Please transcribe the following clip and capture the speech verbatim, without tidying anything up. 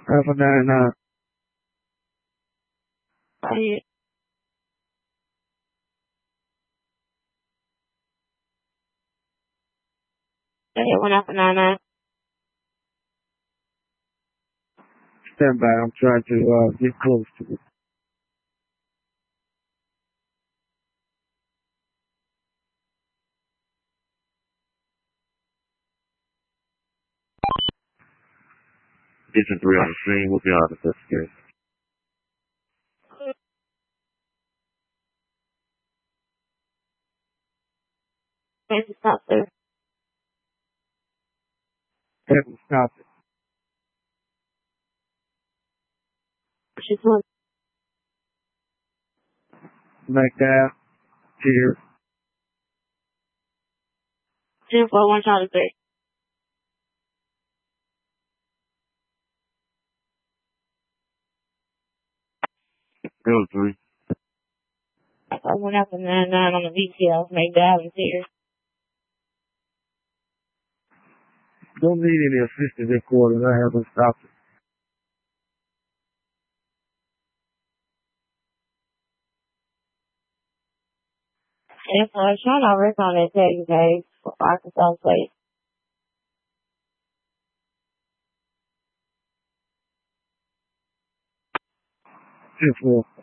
Alpha ninety-nine. Hey, I hit one Alpha ninety-nine. Stand by. I'm trying to uh, get close to it. District three on the scene. We'll be on the investigation. Maybe stop there. Kevin, stop it. She's one. Smackdown. Cheers. Ten four one Charlie three. Bill three. I one Alpha ninety-nine on the V T L. Make that and here. Don't need any assistance in quarters. I haven't stopped it. And so I was trying to work on that tagging page for Arkansas State. ten four.